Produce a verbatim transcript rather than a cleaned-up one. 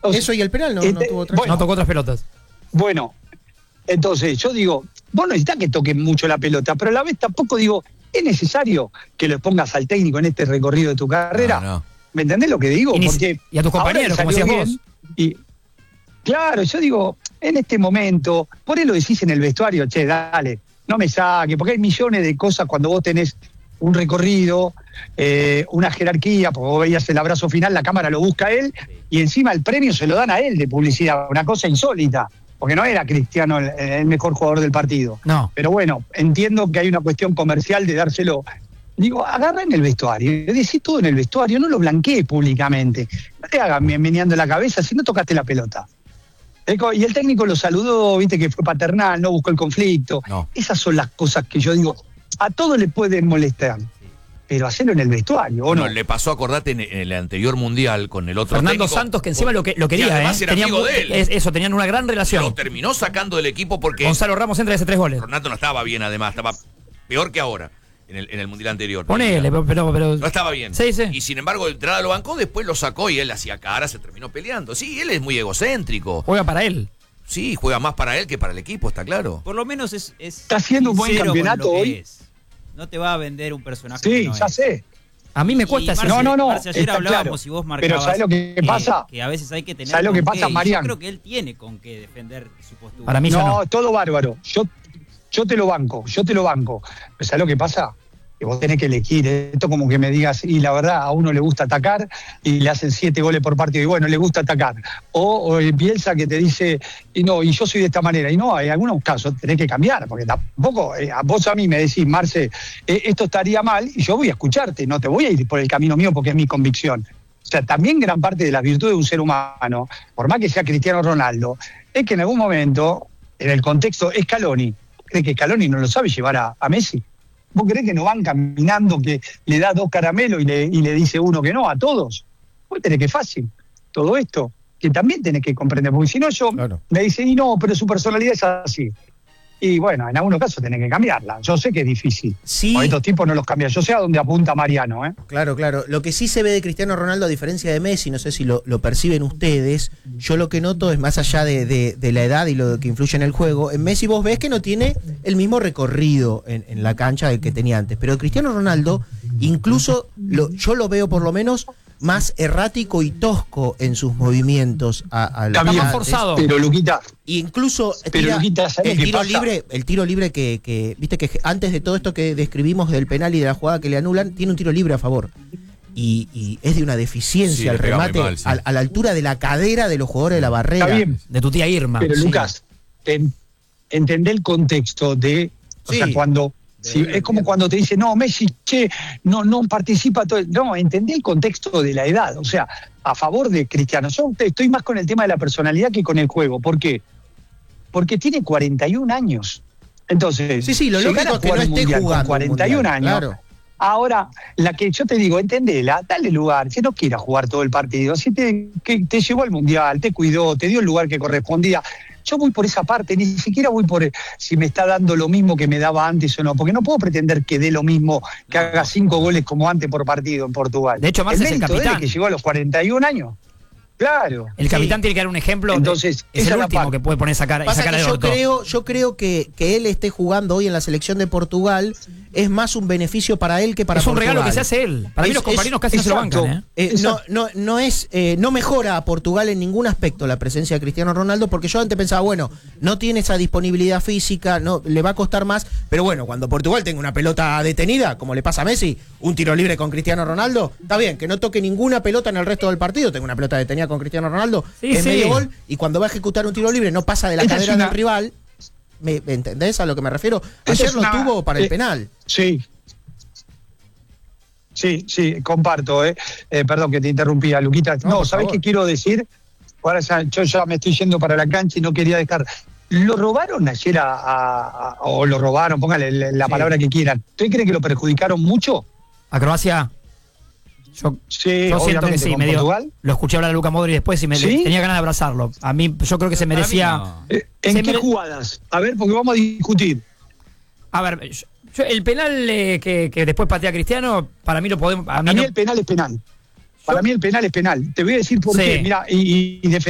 O sea, eso y el penal no, este, no tuvo otra. Bueno, no tocó otras pelotas. Bueno, entonces yo digo, vos no necesitas que toque mucho la pelota, pero a la vez tampoco digo, ¿es necesario que lo pongas al técnico en este recorrido de tu carrera? No, no. ¿Me entendés lo que digo? Y, ni, Porque y a tus compañeros, como decías vos. Y, claro, yo digo, en este momento, por ahí lo decís en el vestuario, che, dale, no me saque, porque hay millones de cosas cuando vos tenés un recorrido, eh, una jerarquía, porque vos veías el abrazo final, la cámara lo busca a él, y encima el premio se lo dan a él de publicidad, una cosa insólita, porque no era Cristiano el, el mejor jugador del partido. No. Pero bueno, entiendo que hay una cuestión comercial de dárselo. Digo, agarra en el vestuario, decís todo en el vestuario, no lo blanquees públicamente, no te hagas meneando la cabeza si no tocaste la pelota. Y el técnico lo saludó, viste que fue paternal, no buscó el conflicto. No. Esas son las cosas que yo digo, a todos le pueden molestar, pero hacerlo en el vestuario, ¿o Bueno, no? le pasó, acordate, en, en el anterior mundial con el otro Fernando técnico, Santos, que encima lo, que, lo que quería, además ¿eh? era Tenían, amigo de él. es- eso, tenían una gran relación. Lo terminó sacando del equipo porque Gonzalo Ramos entra y hace tres goles. Ronaldo no estaba bien, además, estaba peor que ahora en el, en el mundial anterior. Ponele, pero, pero, pero- No estaba bien. Sí, sí. Y sin embargo, el entrada lo bancó, después lo sacó y él hacía cara, se terminó peleando. Sí, él es muy egocéntrico. Juega para él. Sí, juega más para él que para el equipo, está claro. Por lo menos es, es Está haciendo un buen sincero con campeonato lo que hoy. es. No te va a vender un personaje Sí, que no ya es. sé. A mí me Y cuesta Marce, ese- No, no, no, Marce, ayer está hablábamos claro. y vos marcabas Pero ¿sabés lo que eh, pasa? que a veces hay que tener ¿Sabés lo que con pasa, qué, y Marian? Yo creo que él tiene con qué defender su postura. Para mí ya No, no. todo bárbaro. Yo, yo te lo banco, yo te lo banco. Pero ¿sabes lo que pasa? Que vos tenés que elegir. Esto como que me digas, y la verdad, a uno le gusta atacar y le hacen siete goles por partido, y bueno, le gusta atacar. O, o el Bielsa que te dice, y no, y yo soy de esta manera. Y no, hay algunos casos tenés que cambiar, porque tampoco, eh, a vos a mí me decís, Marce, eh, esto estaría mal, y yo voy a escucharte, no te voy a ir por el camino mío porque es mi convicción. O sea, también gran parte de las virtudes de un ser humano, por más que sea Cristiano Ronaldo, es que en algún momento, en el contexto, Scaloni, ¿crees que Scaloni no lo sabe llevar a, a Messi? ¿Vos creés que no van caminando, que le da dos caramelos y le, y le dice uno que no a todos? Vos tenés que fácil todo esto, que también tenés que comprender, porque si no yo Claro. me dicen, y no, pero su personalidad es así. Y bueno, en algunos casos tenés que cambiarla. Yo sé que es difícil. Sí. Con estos tipos no los cambias. Yo sé a dónde apunta Mariano, ¿eh? Claro, claro. Lo que sí se ve de Cristiano Ronaldo, a diferencia de Messi, no sé si lo, lo perciben ustedes, yo lo que noto es más allá de, de- de la edad y lo que influye en el juego. En Messi vos ves que no tiene el mismo recorrido en, en la cancha del que tenía antes. Pero Cristiano Ronaldo, incluso lo- yo lo veo por lo menos más errático y tosco en sus movimientos a, a lo Está que bien, antes. forzado. Pero Luquita, Y incluso Pero, tira Luquita, ¿sabés el qué tiro pasa? libre, el tiro libre que, que, viste que antes de todo esto que describimos del penal y de la jugada que le anulan, tiene un tiro libre a favor. Y, y es de una deficiencia Sí, el le pega muy remate mal, sí. a, a la altura de la cadera de los jugadores de la barrera. está bien. De tu tía Irma. Pero sí. Lucas, en- entendé el contexto de, o Sí. sea, cuando, si- es como cuando te dicen, no, Messi, che, no, no participa todo. el-". No, entendí el contexto de la edad, o sea, a favor de Cristiano. Yo te- estoy más con el tema de la personalidad que con el juego. ¿Por qué? Porque tiene cuarenta y un años. Entonces, Sí, sí, lo llegar lógico a es que no jugar un esté mundial con jugando un cuarenta y un mundial, años. claro. Ahora, la que yo te digo, entendela, dale lugar, si no quiera jugar todo el partido, si te, que te llevó al mundial, te cuidó, te dio el lugar que correspondía. Yo voy por esa parte, ni siquiera voy por eh, si me está dando lo mismo que me daba antes o no, porque no puedo pretender que dé lo mismo, que No, haga no. cinco goles como antes por partido en Portugal. De hecho, Marce el es el mérito de él capitán. es que llegó a los cuarenta y un años. Claro. El capitán tiene que dar un ejemplo. de- Entonces, es esa el es la último parte. que puede poner esa cara, esa Pasa cara que de yo orto. creo, yo creo que, que él esté jugando hoy en la selección de Portugal es más un beneficio para él que para Es un Portugal. regalo que se hace él. Para mí Es- los compañeros es- casi no se lo exacto. bancan, ¿eh? Eh, no, Exacto. no, no es, eh, no mejora a Portugal en ningún aspecto la presencia de Cristiano Ronaldo, porque yo antes pensaba, bueno, no tiene esa disponibilidad física, no, le va a costar más, pero bueno, cuando Portugal tenga una pelota detenida, como le pasa a Messi, un tiro libre con Cristiano Ronaldo, está bien, que no toque ninguna pelota en el resto del partido, tenga una pelota detenida con Cristiano Ronaldo, Sí, es sí. medio gol, y cuando va a ejecutar un tiro libre no pasa de la Esta es cadera una- del rival, ¿me, me entendés a lo que me refiero? Esta Ayer es lo una- tuvo para el eh, penal. Sí. Sí, sí, comparto, ¿eh? Eh, perdón que te interrumpía, Luquita. No, No, por ¿sabés favor. qué quiero decir? Ahora ya, yo ya me estoy yendo para la cancha y no quería dejar. ¿Lo robaron ayer a, a- a- o lo robaron, póngale la, la Sí. palabra que quieran? ¿Usted cree que lo perjudicaron mucho? A Croacia. Yo, Sí, yo siento que obviamente, sí. con Me dio- Portugal. lo escuché hablar a Luka Modric después y me ¿Sí? tenía ganas de abrazarlo. A mí, yo creo que se Para mí merecía. no. Eh, ¿En Se qué mere- jugadas? A ver, porque vamos a discutir. A ver, yo- yo- el penal eh, que, que después patea Cristiano, para mí lo podemos. A mí Para mí no- el penal es penal. Para mí el penal es penal. Te voy a decir por Sí. qué. Mira, y, y, y